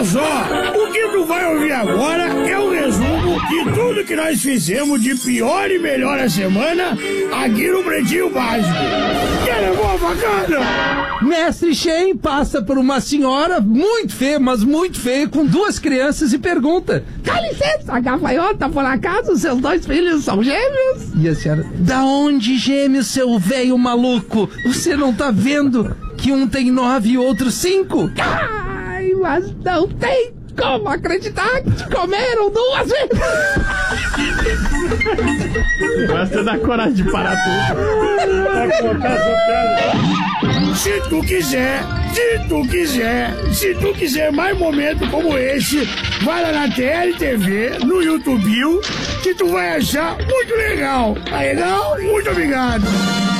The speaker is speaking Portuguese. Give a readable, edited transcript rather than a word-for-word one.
Olha só, o que tu vai ouvir agora é um resumo de tudo que nós fizemos de pior e melhor a semana aqui no Pretinho Básico. Quer boa facada? Mestre Shen passa por uma senhora muito feia, mas muito feia, com 2 crianças e pergunta: "Dá licença, a gafanhota por acaso seus 2 filhos são gêmeos?" E a senhora: "Da onde gêmeos, seu velho maluco? Você não tá vendo que um tem 9 e o outro 5? Ai, mas não tem como acreditar que te comeram 2 vezes." Gosta da coragem de parar tudo. Se tu quiser mais momentos como esse, vai lá na TLTV, no YouTube, que tu vai achar muito legal. Tá legal? Muito obrigado.